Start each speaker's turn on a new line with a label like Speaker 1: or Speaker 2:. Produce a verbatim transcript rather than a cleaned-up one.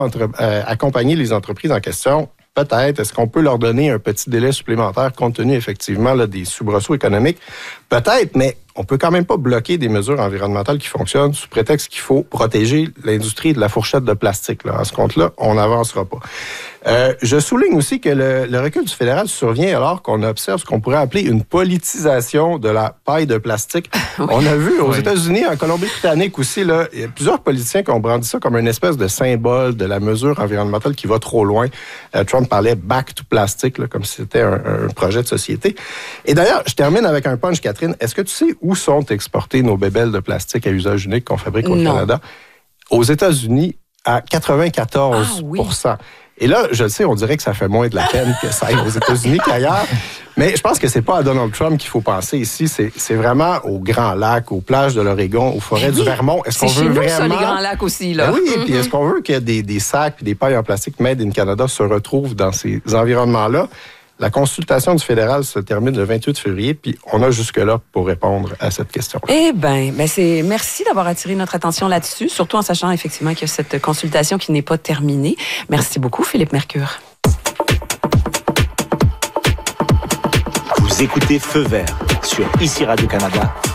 Speaker 1: entre, euh, accompagner les entreprises en question? Peut-être. Est-ce qu'on peut leur donner un petit délai supplémentaire compte tenu effectivement là, des soubresauts économiques? Peut-être, mais on peut quand même pas bloquer des mesures environnementales qui fonctionnent sous prétexte qu'il faut protéger l'industrie de la fourchette de plastique. Là. À ce compte-là, on n'avancera pas. Euh, je souligne aussi que le, le recul du fédéral survient alors qu'on observe ce qu'on pourrait appeler une politisation de la paille de plastique. Oui. On a vu aux oui. États-Unis, en Colombie-Britannique aussi, là, il y a plusieurs politiciens qui ont brandi ça comme une espèce de symbole de la mesure environnementale qui va trop loin. Euh, Trump parlait « back to plastic », là, comme si c'était un, un projet de société. Et d'ailleurs, je termine avec un punch, Catherine. Est-ce que tu sais où sont exportées nos bébelles de plastique à usage unique qu'on fabrique au non. Canada? Aux États-Unis, à quatre-vingt-quatorze pour cent. Ah, oui. Et là, je le sais, on dirait que ça fait moins de la peine que ça aille aux États-Unis qu'ailleurs. Mais je pense que c'est pas à Donald Trump qu'il faut penser ici. C'est, c'est vraiment aux Grands Lacs, aux plages de l'Oregon, aux forêts oui, du Vermont. Est-ce
Speaker 2: c'est
Speaker 1: qu'on veut
Speaker 2: chez nous,
Speaker 1: vraiment...
Speaker 2: ça, les Grands Lacs aussi, là.
Speaker 1: Ben oui, mm-hmm. Puis est-ce qu'on veut que des, des sacs et des pailles en plastique Made in Canada se retrouvent dans ces environnements-là? La consultation du fédéral se termine le vingt-huit février, puis on a jusque-là pour répondre à cette question.
Speaker 2: Eh bien, ben c'est merci d'avoir attiré notre attention là-dessus, surtout en sachant effectivement qu'il y a cette consultation qui n'est pas terminée. Merci beaucoup, Philippe Mercure.
Speaker 3: Vous écoutez Feu vert sur Ici Radio-Canada.